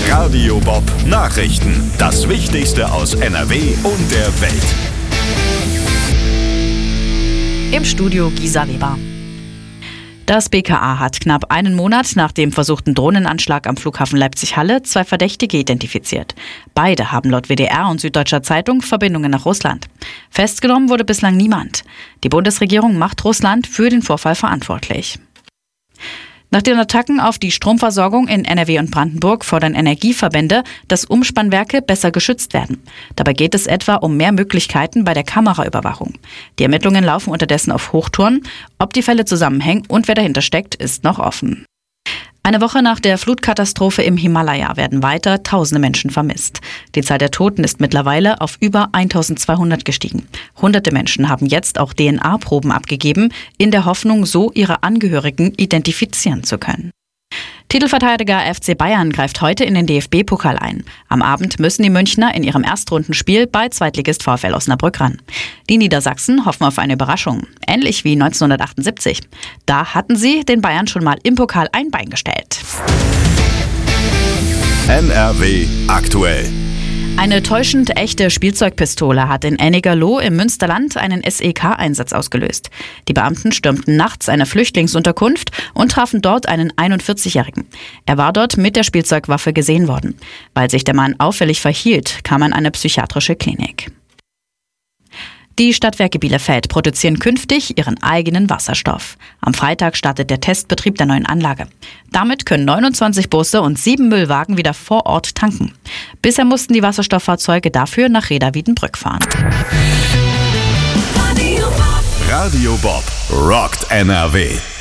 Radio Bob Nachrichten. Das Wichtigste aus NRW und der Welt. Im Studio Gisa Weber. Das BKA hat knapp einen Monat nach dem versuchten Drohnenanschlag am Flughafen Leipzig-Halle 2 Verdächtige identifiziert. Beide haben laut WDR und Süddeutscher Zeitung Verbindungen nach Russland. Festgenommen wurde bislang niemand. Die Bundesregierung macht Russland für den Vorfall verantwortlich. Nach den Attacken auf die Stromversorgung in NRW und Brandenburg fordern Energieverbände, dass Umspannwerke besser geschützt werden. Dabei geht es etwa um mehr Möglichkeiten bei der Kameraüberwachung. Die Ermittlungen laufen unterdessen auf Hochtouren. Ob die Fälle zusammenhängen und wer dahinter steckt, ist noch offen. Eine Woche nach der Flutkatastrophe im Himalaya werden weiter tausende Menschen vermisst. Die Zahl der Toten ist mittlerweile auf über 1200 gestiegen. Hunderte Menschen haben jetzt auch DNA-Proben abgegeben, in der Hoffnung, so ihre Angehörigen identifizieren zu können. Titelverteidiger FC Bayern greift heute in den DFB-Pokal ein. Am Abend müssen die Münchner in ihrem Erstrundenspiel bei Zweitligist VfL Osnabrück ran. Die Niedersachsen hoffen auf eine Überraschung, ähnlich wie 1978. Da hatten sie den Bayern schon mal im Pokal ein Bein gestellt. NRW aktuell. Eine täuschend echte Spielzeugpistole hat in Ennigerloh im Münsterland einen SEK-Einsatz ausgelöst. Die Beamten stürmten nachts eine Flüchtlingsunterkunft und trafen dort einen 41-Jährigen. Er war dort mit der Spielzeugwaffe gesehen worden. Weil sich der Mann auffällig verhielt, kam er in eine psychiatrische Klinik. Die Stadtwerke Bielefeld produzieren künftig ihren eigenen Wasserstoff. Am Freitag startet der Testbetrieb der neuen Anlage. Damit können 29 Busse und 7 Müllwagen wieder vor Ort tanken. Bisher mussten die Wasserstofffahrzeuge dafür nach Reda-Wiedenbrück fahren. Radio Bob rockt NRW.